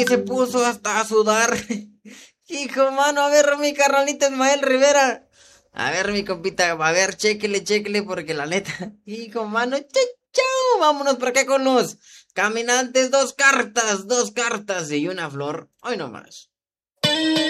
se puso hasta a sudar. Hijo, mano, a ver, mi carnalito Ismael Rivera. A ver, mi compita, a ver, chéquele, porque la neta. Hijo, mano, chau, chau, vámonos por acá con los caminantes, dos cartas y una flor. Hoy nomás.